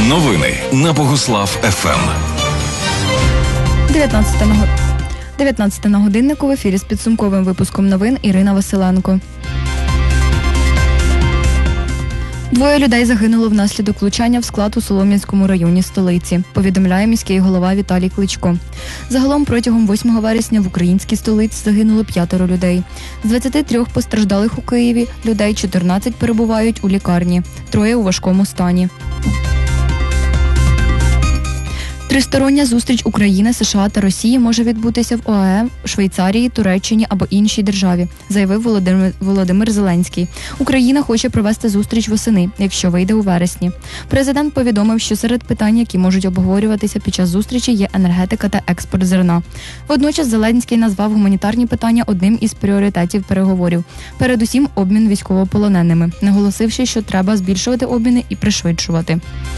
Новини на Богуслав ФМ. 19 на годиннику. В ефірі з підсумковим випуском новин Ірина Василенко. 2 людей загинуло внаслідок влучання в склад у Солом'янському районі столиці, повідомляє міський голова Віталій Кличко. Загалом протягом 8 вересня в українській столиці загинуло 5 людей. З 23 постраждалих у Києві людей 14 перебувають у лікарні, 3 у важкому стані. Тристороння зустріч України, США та Росії може відбутися в ОАЕ, Швейцарії, Туреччині або іншій державі, заявив Володимир Зеленський. Україна хоче провести зустріч восени, якщо вийде у вересні. Президент повідомив, що серед питань, які можуть обговорюватися під час зустрічі, є енергетика та експорт зерна. Водночас Зеленський назвав гуманітарні питання одним із пріоритетів переговорів. Передусім, обмін військовополоненими, наголосивши, що треба збільшувати обміни і пришвидшувати.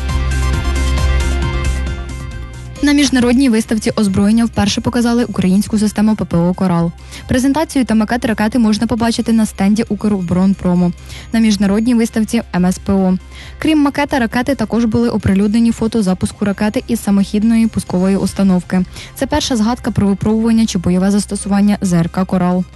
На міжнародній виставці озброєння вперше показали українську систему ППО «Корал». Презентацію та макет ракети можна побачити на стенді «Укроборонпрому» на міжнародній виставці МСПО. Крім макета ракети, також були оприлюднені фото запуску ракети із самохідної пускової установки. Це перша згадка про випробування чи бойове застосування ЗРК «Корал».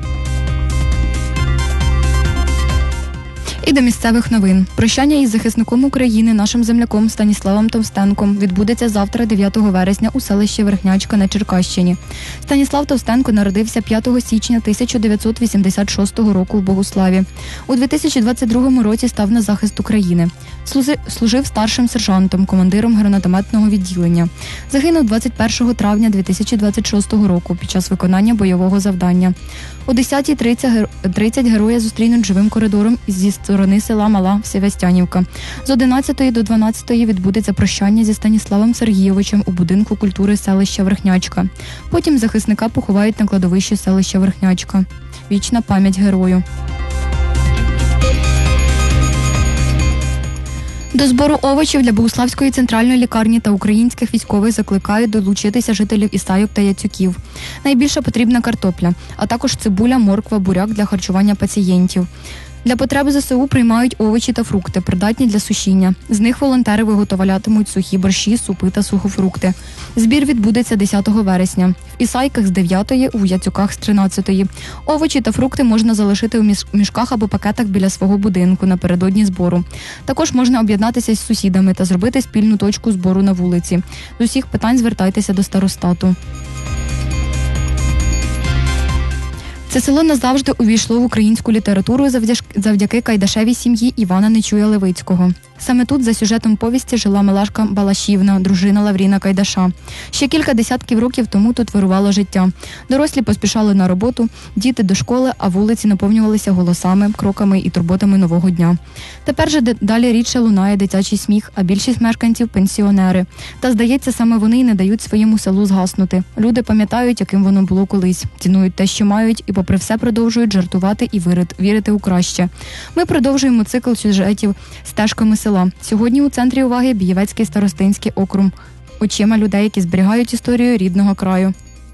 І до місцевих новин. Прощання із захисником України, нашим земляком Станіславом Товстенком, відбудеться завтра, 9 вересня, у селищі Верхнячка на Черкащині. Станіслав Товстенко народився 5 січня 1986 року в Богуславі. У 2022 році став на захист України. Служив старшим сержантом, командиром гранатометного відділення. Загинув 21 травня 2026 року під час виконання бойового завдання. О 10:30 героя зустрінуть живим коридором зі сторони села Мала Севастянівка. З 11 до 12 відбудеться прощання зі Станіславом Сергійовичем у будинку культури селища Верхнячка. Потім захисника поховають на кладовищі селища Верхнячка. Вічна пам'ять герою. До збору овочів для Богуславської центральної лікарні та українських військових закликають долучитися жителів Ісайок та Яцюків. Найбільше потрібна картопля, а також цибуля, морква, буряк для харчування пацієнтів. Для потреб ЗСУ приймають овочі та фрукти, придатні для сушіння. З них волонтери виготовлятимуть сухі борщі, супи та сухофрукти. Збір відбудеться 10 вересня. В Ісайках з 9-ї, у Яцюках з 13-ї. Овочі та фрукти можна залишити у мішках або пакетах біля свого будинку напередодні збору. Також можна об'єднатися з сусідами та зробити спільну точку збору на вулиці. З усіх питань звертайтеся до старостату. Це село назавжди увійшло в українську літературу завдяки Кайдашевій сім'ї Івана Нечуя-Левицького. Саме тут за сюжетом повісті жила Милашка Балашівна, дружина Лавріна Кайдаша. Ще кілька десятків років тому тут вирувало життя. Дорослі поспішали на роботу, діти до школи, а вулиці наповнювалися голосами, кроками і турботами нового дня. Тепер же далі рідше лунає дитячий сміх, а більшість мешканців – пенсіонери. Та, здається, саме вони й не дають своєму селу згаснути. Люди пам'ятають, яким воно було колись, цінують те, що мають, і попри все продовжують жартувати і вірити у краще. Ми продовжуємо цикл сюжетів стежками села. Сьогодні у центрі уваги Бієвецький старостинський округ. Очима людей, які зберігають історію рідного краю.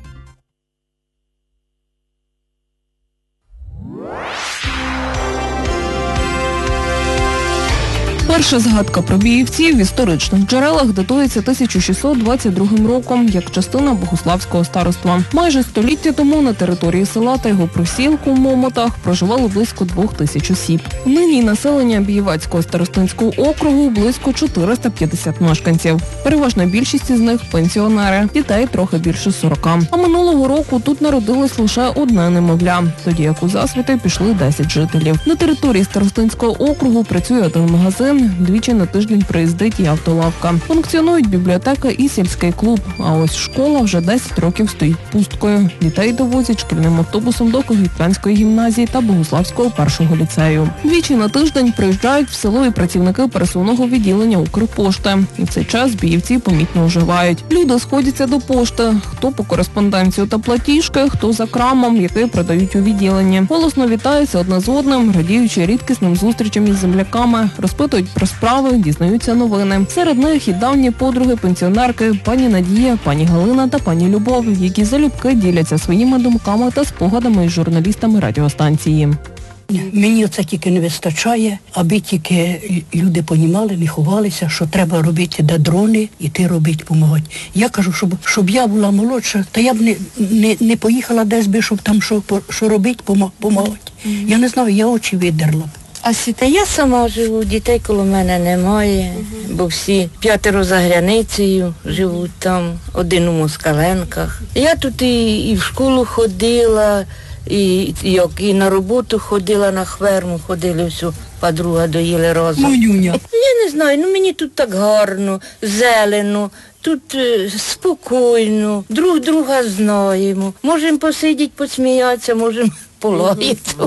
Перша згадка про біївців в історичних джерелах датується 1622 роком як частина Богуславського староства. Майже століття тому на території села та його присілку в Момотах проживало близько 2000 осіб. Нині населення Бієвецького старостинського округу близько 450 мешканців. Переважна більшість із них – пенсіонери, дітей трохи більше 40. А минулого року тут народилось лише одне немовля, тоді як у засвіти пішли 10 жителів. На території старостинського округу працює один магазин, двічі на тиждень приїздить і автолавка. Функціонують бібліотека і сільський клуб. А ось школа вже 10 років стоїть пусткою. Дітей довозять шкільним автобусом до Когітянської гімназії та Богуславського першого ліцею. Двічі на тиждень приїжджають в село і працівники пересувного відділення Укрпошти. І в цей час біївці помітно оживають. Люди сходяться до пошти. Хто по кореспонденцію та платіжки, хто за крамом, який продають у відділенні. Голосно вітаються одне з одним, радіючи рідкісним зустрічам із земляками, розпитують про справи, дізнаються новини. Серед них і давні подруги пенсіонерки пані Надія, пані Галина та пані Любов, які залюбки діляться своїми думками та спогадами із журналістами радіостанції. Мені це тільки не вистачає, аби тільки люди понімали, не ховалися, що треба робити де дрони, іти робити, допомагати. Я кажу, щоб я була молодша, то я б не поїхала десь би, щоб там що робити, допомагати. Я не знаю, я очі видерла б. А сіта, я сама живу, дітей коло мене немає, бо всі 5 за границею живуть там, 1 у Москаленках. Я тут і в школу ходила, і на роботу ходила, на ферму ходили, всю подруга доїли разом. Манюня. Я не знаю, мені тут так гарно, зелено, тут спокійно, друг друга знаємо. Можемо посидіти, посміятися, можемо полаятися.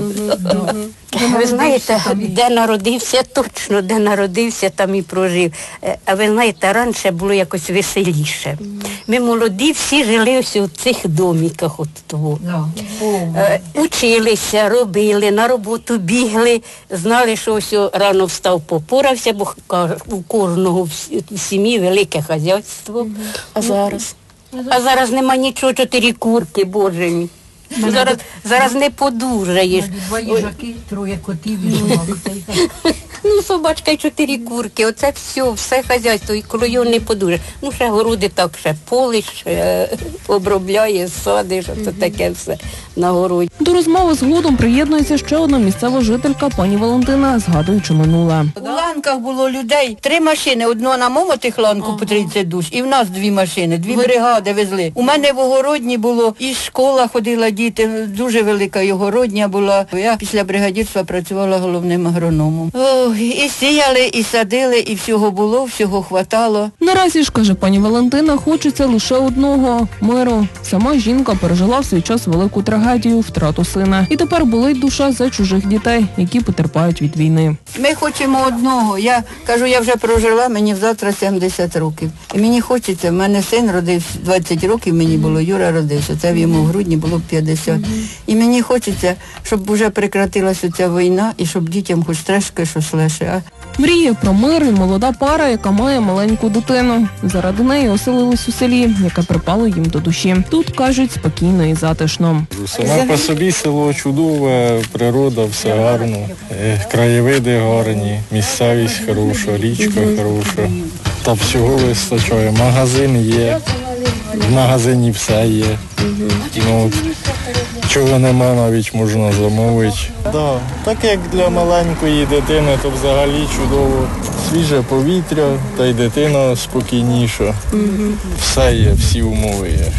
Ви знаєте, де народився, точно, де народився, там і прожив. А ви знаєте, раніше було якось веселіше. Ми молоді всі жили ось у цих доміках. От того. Училися, робили, на роботу бігли, знали, що ось рано встав, попорався, бо у кожного в сім'ї велике хазяйство. А зараз? А зараз нема нічого, 4 курки, Боже мій. Зараз не подужаєш. 2 їжаки, 3 котів і собак. Ну, собачка і 4 курки, оце все хазяйство, і коли його не подужаєш. Ну, ще городи так, ще полиш, обробляєш, садиш, оце таке все на городі. До розмови згодом приєднується ще одна місцева жителька, пані Валентина, згадуючи минуле. У ланках було людей 3 машини, одну на момотих ланку по 30 душ, і в нас 2 машини, 2 бригади везли. У мене в Огородні було, і школа ходила діти, дуже велика і Огородня була. Я після бригадірства працювала головним агрономом. І сіяли, і садили, і всього було, всього хватало. Наразі ж, каже пані Валентина, хочеться лише одного – миру. Сама жінка пережила в свій час велику трагедію – втрату сина. І тепер болить душа за чужих дітей, які потерпають від війни. Ми хочемо одного. Я кажу, я вже прожила, мені завтра 70 років. І мені хочеться, в мене син родився, 20 років мені було, Юра родився, це в йому в грудні було 50. І мені хочеться, щоб вже прекратилася ця війна і щоб дітям хоч трошки щось легше. Мріє про мир і молода пара, яка має маленьку дитину. Заради неї оселились у селі, яке припало їм до душі. Тут, кажуть, спокійно і затишно. Саме по собі село чудове, природа, все гарно, краєвиди гарні, місцевість хороша, річка хороша. Та всього вистачає. Магазин є, в магазині все є. Ну, чого нема, навіть можна замовити. Да, так як для маленької дитини, то взагалі чудово. Свіже повітря, та й дитина спокійніша. Все є, всі умови є.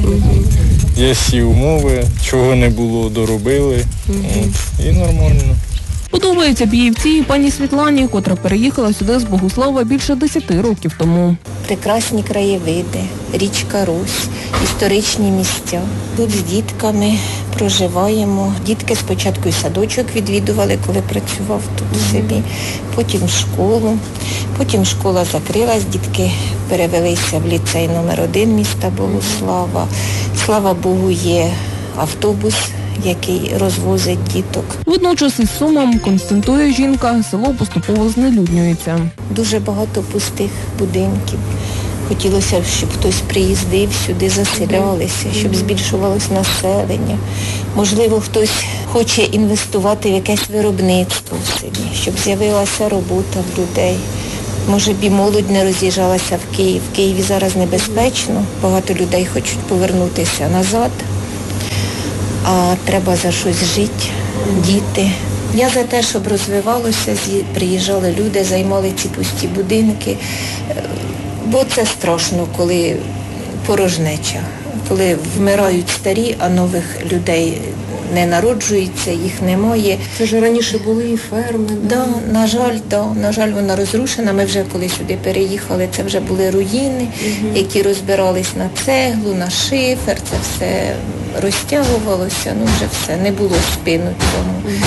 Є всі умови, чого не було, доробили. І нормально. Подобається Біївці і пані Світлані, котра переїхала сюди з Богуслава більше 10 років тому. Прекрасні краєвиди, річка Русь, історичні місця. Тут з дітками проживаємо. Дітки спочатку і садочок відвідували, коли працював тут в селі, потім школу. Потім школа закрилась, дітки перевелися в ліцей номер 1 міста Богуслава. Слава Богу, є автобус, який розвозить діток. Водночас із сумом, констатує жінка, село поступово знелюднюється. Дуже багато пустих будинків. Хотілося б, щоб хтось приїздив сюди, заселялися, щоб збільшувалось населення. Можливо, хтось хоче інвестувати в якесь виробництво в селі, щоб з'явилася робота в людей. Може б і молодь не роз'їжджалася в Київ. В Києві зараз небезпечно, багато людей хочуть повернутися назад. А треба за щось жити, діти. Я за те, щоб розвивалося, приїжджали люди, займали ці пусті будинки, бо це страшно, коли порожнеча, коли вмирають старі, а нових людей не народжується, їх немає. Це ж раніше були і ферми. Да, на жаль, вона розрушена. Ми вже коли сюди переїхали, це вже були руїни, які розбирались на цеглу, на шифер, це все розтягувалося, вже все, не було спину цьому.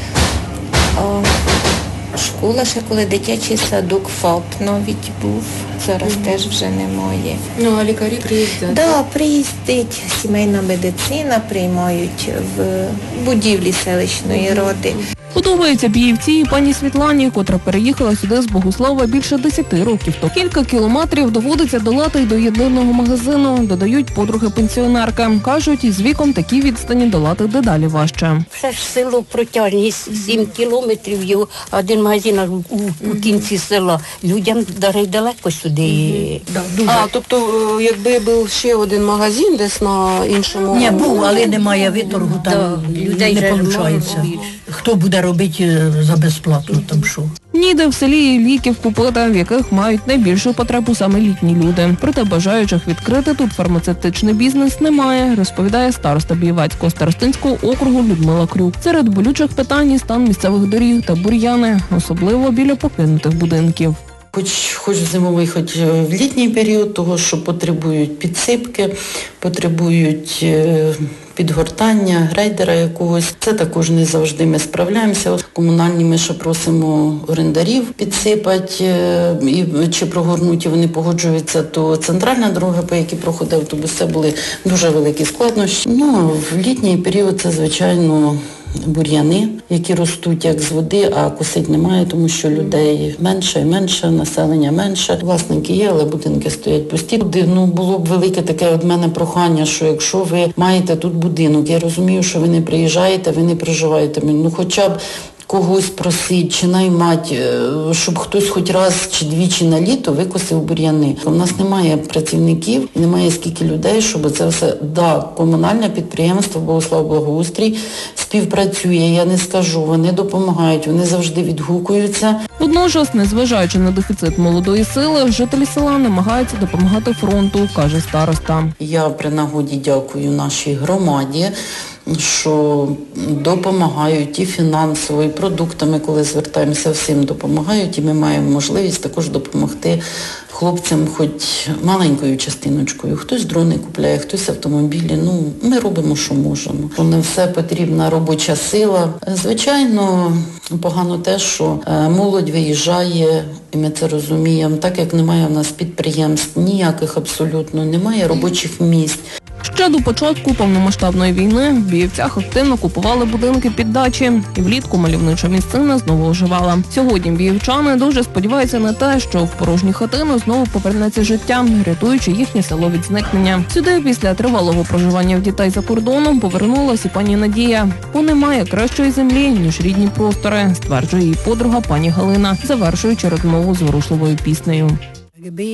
А школа ще коли дитячий садок ФАП навіть був, зараз теж вже немає. А лікарі приїздять? Да, приїздить сімейна медицина, приймають в будівлі селищної ради. Подобається Біївці і пані Світлані, котра переїхала сюди з Богуслава більше 10 років. То кілька кілометрів доводиться долати й до єдиного магазину, додають подруги пенсіонерки. Кажуть, із віком такі відстані долати дедалі важче. Все ж село протяжність 7 кілометрів, його один магазин аж у кінці села. Людям навіть далеко сюди. Тобто, якби був ще один магазин десь на іншому... Ні, був, але немає виторгу, там людей не вже виходить. мало. Хто буде робити за безплатно там що? Ніде в селі ліків купити, в яких мають найбільшу потребу саме літні люди. Проте бажаючих відкрити тут фармацевтичний бізнес немає, розповідає староста Бієвецького старостинського округу Людмила Крюк. Серед болючих питань і стан місцевих доріг та бур'яни, особливо біля покинутих будинків. Хоч в зимовий, хоч в літній період, того, що потребують підсипки, потребують підгортання, грейдера якогось. Це також не завжди ми справляємося. Комунальні ми ще просимо орендарів підсипати, чи прогорнути, вони погоджуються, то центральна дорога, по якій проходить автобус, це були дуже великі складнощі. В літній період це, звичайно, бур'яни, які ростуть як з води, а косить немає, тому що людей менше і менше, населення менше. Власники є, але будинки стоять пусті. Було б велике таке від мене прохання, що якщо ви маєте тут будинок, я розумію, що ви не приїжджаєте, ви не проживаєте, хоча б когось просить чи наймати, щоб хтось хоч раз чи двічі на літо викосив бур'яни. У нас немає працівників, немає скільки людей, щоб це все... Комунальне підприємство Богуслав Благоустрій співпрацює, я не скажу, вони допомагають, вони завжди відгукуються. Водночас, незважаючи на дефіцит молодої сили, жителі села намагаються допомагати фронту, каже староста. Я при нагоді дякую нашій громаді, що допомагають і фінансово, і продуктами, коли звертаємося, всім допомагають, і ми маємо можливість також допомогти хлопцям хоч маленькою частиночкою. Хтось дрони купляє, хтось автомобілі. Ми робимо, що можемо. Не все потрібна робоча сила. Звичайно, погано те, що молодь виїжджає, і ми це розуміємо, так як немає в нас підприємств, ніяких абсолютно, немає робочих місць. Ще до початку повномасштабної війни в Біївцях активно купували будинки під дачі, і влітку мальовнича місцина знову оживала. Сьогодні біївчани дуже сподіваються на те, що в порожні хатини знову повернеться життя, рятуючи їхнє село від зникнення. Сюди після тривалого проживання в дітей за кордоном повернулась і пані Надія. Бо немає кращої землі, ніж рідні простори, стверджує її подруга пані Галина, завершуючи розмову зворушливою піснею.